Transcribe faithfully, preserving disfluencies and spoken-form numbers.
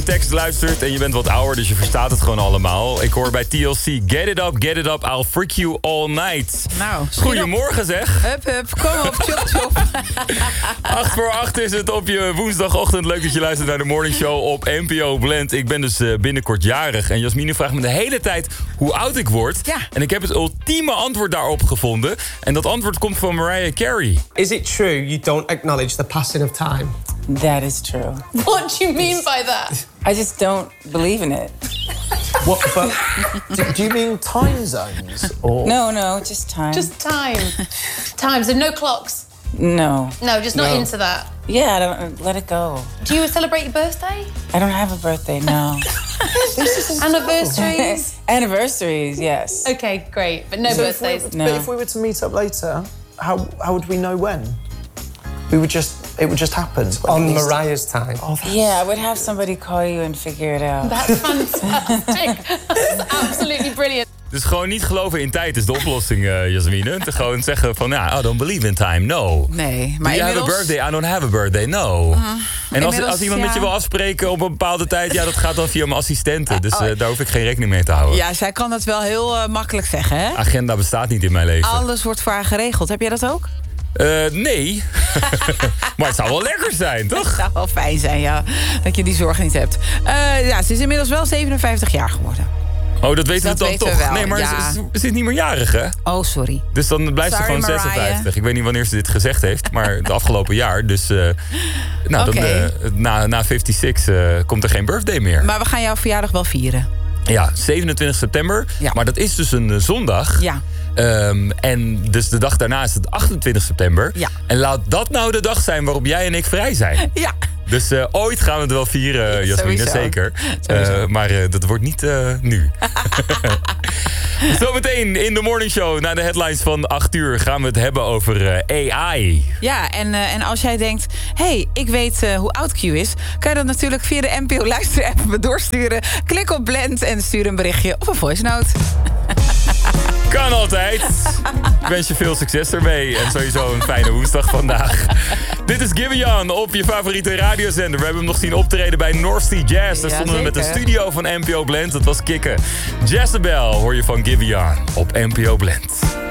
tekst luistert en je bent wat ouder, dus je verstaat het gewoon allemaal. Ik hoor bij T L C, get it up, get it up, I'll freak you all night. Nou, goedemorgen zeg. Hup, hup, kom op, chop, chop. Acht voor acht is het op je woensdagochtend. Leuk dat je luistert naar de Morning Show op N P O Blend. Ik ben dus uh, binnenkort jarig. En Jasmine vraagt me de hele tijd hoe oud ik word. Ja. En ik heb het ultieme antwoord daarop gevonden. En dat antwoord komt van Mariah Carey. Is it true you don't acknowledge the passing of time? That is true. What do you mean by that? I just don't believe in it. What, but do, do you mean time zones? Or? No, no, just time. Just time. Time, so no clocks? No. No, just not No. into that. Yeah, I don't, let it go. Do you celebrate your birthday? I don't have a birthday, no. Anniversaries? Anniversaries, yes. Okay, great, but no So if we, birthdays. No. But if we were to meet up later, how how would we know when? We would just it would just happen. On Mariah's time. Oh, that's... Yeah, I would have somebody call you and figure it out. That's fantastic. That's absolutely brilliant. Dus gewoon niet geloven in tijd is de oplossing, uh, Jasmine. Te gewoon zeggen van, ja, I don't believe in time, no. Nee, Do maar you have a inmiddels... birthday? I don't have a birthday, no. Uh, en als, inmiddels, als iemand met ja. je wil afspreken op een bepaalde tijd... ja, dat gaat dan via mijn assistenten. Dus Oh. uh, daar hoef ik geen rekening mee te houden. Ja, zij kan dat wel heel uh, makkelijk zeggen, hè? Agenda bestaat niet in mijn leven. Alles wordt voor haar geregeld. Heb jij dat ook? Uh, nee. Maar het zou wel lekker zijn, toch? Het zou wel fijn zijn, ja. Dat je die zorg niet hebt. Uh, ja, ze is inmiddels wel zevenenvijftig jaar geworden. Oh, dat weten Dat we dan weten toch? we wel, nee, maar ja. ze, ze, ze is niet meer jarig, hè? Oh, sorry. Dus dan blijft Sorry, ze gewoon Mariah. zesenvijftig. Ik weet niet wanneer ze dit gezegd heeft, maar het afgelopen jaar. Dus uh, nou, Oké. dan, uh, na, na vijfenzestig uh, komt er geen birthday meer. Maar we gaan jouw verjaardag wel vieren. Ja, zevenentwintig september. Ja. Maar dat is dus een uh, zondag. Ja. Um, en dus de dag daarna is het achtentwintig september. Ja. En laat dat nou de dag zijn waarop jij en ik vrij zijn. Ja. Dus uh, ooit gaan we het wel vieren, Jasmine, Sowieso. zeker. Sowieso. Uh, maar uh, dat wordt niet uh, nu. Zometeen in de Morning Show, na de headlines van acht uur... gaan we het hebben over uh, A I. Ja, en, uh, en als jij denkt... hé, hey, ik weet uh, hoe oud Q is... kan je dat natuurlijk via de N P O Luister-app me doorsturen. Klik op Blend en stuur een berichtje of een voice note. Kan altijd. Ik wens je veel succes ermee. En sowieso een fijne woensdag vandaag. Dit is Giveon op je favoriete radiozender. We hebben hem nog zien optreden bij North Sea Jazz. Daar Ja, stonden we met de zeker. studio van N P O Blend. Dat was kicken. Jezebel hoor je van Giveon op N P O Blend.